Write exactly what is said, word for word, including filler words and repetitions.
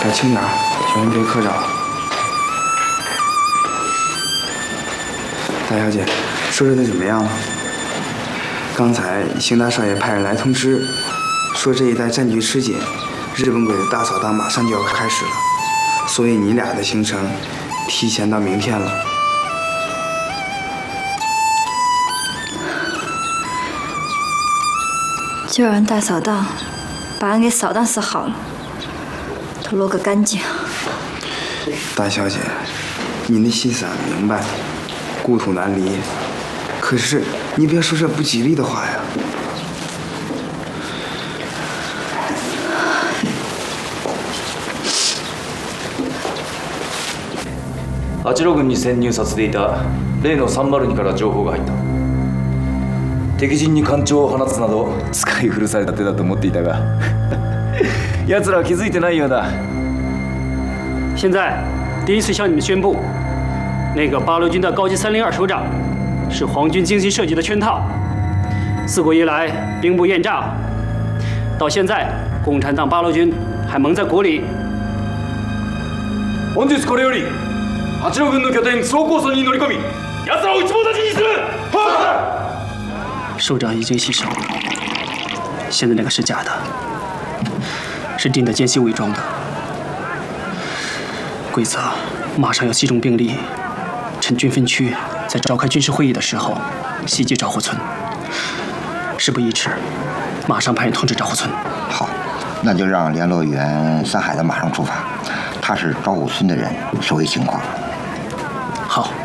小轻点，千万别磕着。大小姐，收拾的怎么样了？刚才邢大少爷派人来通知，说这一带战局吃紧，日本鬼子大扫荡马上就要开始了，所以你俩的行程提前到明天了。 就让大扫荡把俺给扫荡死好了，都落个干净。 大小姐，您的心思俺明白，故土难离，可是你不要说这不吉利的话呀。 八路軍に潜入させていた例のさんまるにから情報が入った。敵陣に艦長を放つなど使い古された手だと思っていたが奴らは気づいてないようだ。 现在第一次向你们宣布，那个八路军的高级三零二首长是皇军精心设计的圈套。自古以来兵不厌诈，到现在共产党八路军还蒙在鼓里。 本日これより八路軍の拠点総構想に乗り込み、奴らを一網打尽にする。 首长已经牺牲了，现在那个是假的，是定的奸细伪装的。鬼子马上要集中兵力，趁军分区在召开军事会议的时候袭击昭户村。事不宜迟，马上派人通知昭户村。 好，那就让联络员三海的马上出发，他是昭户村的人，熟悉情况。 好。